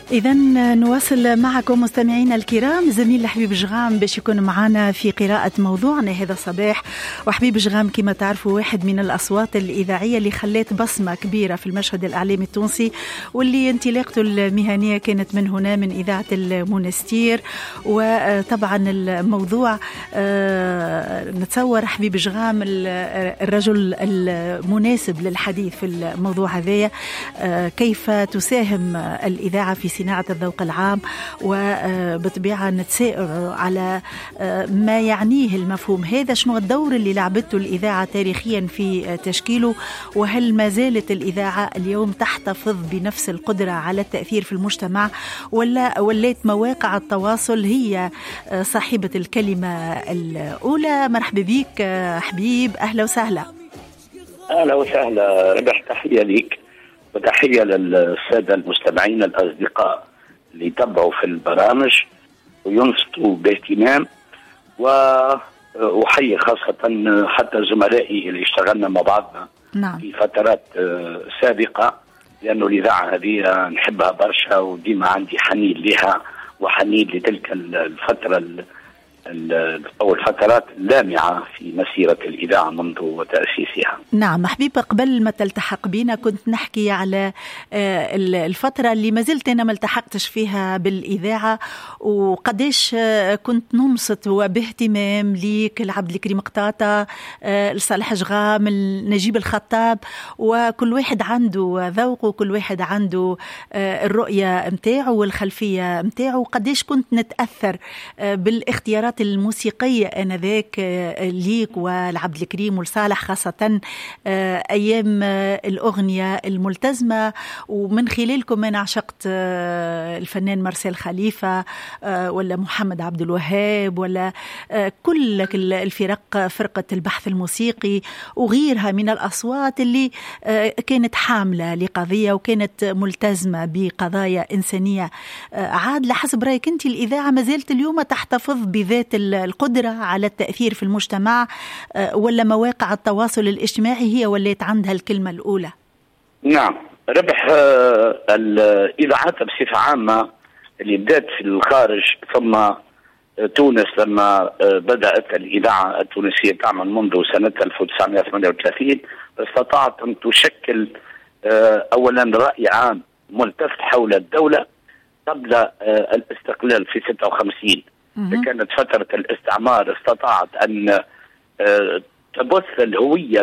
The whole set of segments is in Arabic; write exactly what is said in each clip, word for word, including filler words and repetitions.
إذن نواصل معكم مستمعينا الكرام. زميل حبيب جغام باش يكون معنا في قراءة موضوعنا هذا الصباح. وحبيب جغام كما تعرفوا واحد من الأصوات الإذاعية اللي خلت بصمة كبيرة في المشهد الإعلامي التونسي، واللي انطلاقته المهنية كانت من هنا من إذاعة المونستير. وطبعا الموضوع نتصور حبيب جغام الرجل المناسب للحديث في الموضوع هذا، كيف تساهم الإذاعة في صناعة الذوق العام، وبطبيعة نتساءل على ما يعنيه المفهوم هذا. شنو الدور اللي لعبته الإذاعة تاريخيا في تشكيله، وهل ما زالت الإذاعة اليوم تحتفظ بنفس القدرة على التأثير في المجتمع، ولا ولات مواقع التواصل هي صاحبة الكلمة الأولى؟ مرحبا بك حبيب، أهلا وسهلا. أهلا وسهلا ربح، تحية لك وتحية للسادة المستمعين الأصدقاء اللي يتبعوا في البرامج وينصتوا باهتمام، وأحيي خاصة حتى زملائي اللي اشتغلنا مع بعضنا نعم. في فترات سابقة، لأنه الإذاعة هذه نحبها برشا وديما عندي حنين لها وحنين لتلك الفترة أو الفترات اللامعة في مسيرة الإذاعة منذ تأسيسها. نعم حبيبة، قبل ما تلتحق بنا كنت نحكي على الفترة اللي ما زلت أنا ما التحقتش فيها بالإذاعة، وقديش كنت ننصت وباهتمام ليك العبد الكريم قطاطة، لصالح جغام، نجيب الخطاب، وكل واحد عنده ذوق وكل واحد عنده الرؤية متاعه والخلفية متاعه. قديش كنت نتأثر بالاختيارات الموسيقية آنذاك ليك والعبد الكريم ولصالح، خاصة أيام الأغنية الملتزمة، ومن خلالكم أنا عشقت الفنان مرسال خليفة ولا محمد عبد الوهاب ولا كل الفرق، فرقة البحث الموسيقي وغيرها من الأصوات اللي كانت حاملة لقضية وكانت ملتزمة بقضايا إنسانية. عاد لحسب رأيك أنت الإذاعة ما زالت اليوم تحتفظ بذات القدرة على التأثير في المجتمع، ولا مواقع التواصل الاجتماعي هي وليت عندها الكلمة الأولى؟ نعم ربح، الإذاعات بصفة عامة اللي بدأت في الخارج ثم تونس لما بدأت الإذاعة التونسية تعمل منذ سنة ألف وتسعمائة وثمانية وثلاثين استطاعت أن تشكل أولا رأي عام ملتف حول الدولة قبل الاستقلال في ستة وخمسين. كانت فترة الاستعمار استطاعت أن تبث الهوية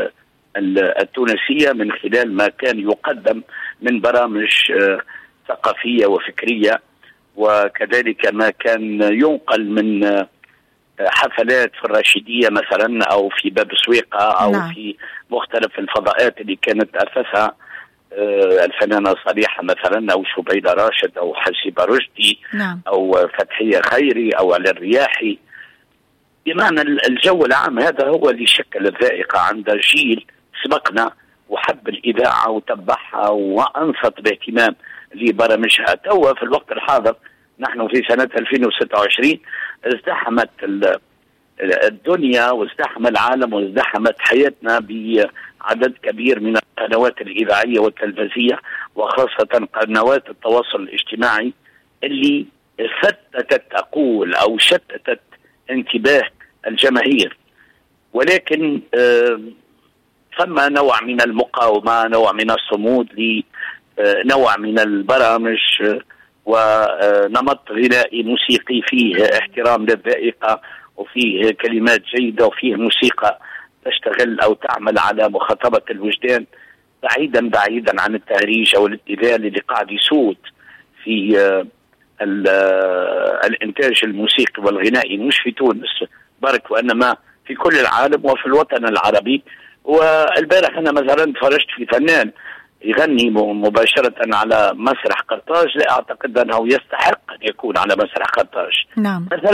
التونسية من خلال ما كان يقدم من برامج ثقافية وفكرية، وكذلك ما كان ينقل من حفلات في الراشدية مثلا أو في باب سويقة أو نعم. في مختلف الفضاءات اللي كانت أسسها الفنانة صالحة مثلا أو شبيدة راشد أو حسيبة رشدي نعم. أو فتحية خيري أو علي الرياحي. بمعنى الجو العام هذا هو اللي شكل الذائقة عند جيل سبقنا وحب الإذاعة وتبعها وأنصت باهتمام لبرامجها. توا في الوقت الحاضر نحن في سنة ألفين وستة وعشرين ازدحمت الدنيا وازدحم العالم وازدحمت حياتنا بعدد كبير من القنوات الإذاعية والتلفزية وخاصة قنوات التواصل الاجتماعي اللي فتتت أقول أو شتتت انتباه الجماهير. ولكن ثم نوع من المقاومة، نوع من الصمود لنوع من البرامج ونمط غنائي موسيقي فيه احترام للذائقة وفيه كلمات جيدة وفيه موسيقى تشتغل أو تعمل على مخاطبة الوجدان، بعيدا بعيدا عن التهريج أو الابتذال اللي قاعد يسود في الإنتاج الموسيقي والغنائي مش في تونس برك وإنما في كل العالم وفي الوطن العربي. والبارح أنا مثلا فرجت في فنان يغني مباشرة على مسرح قرطاج، لا أعتقد أنه يستحق أن يكون على مسرح قرطاج. نعم.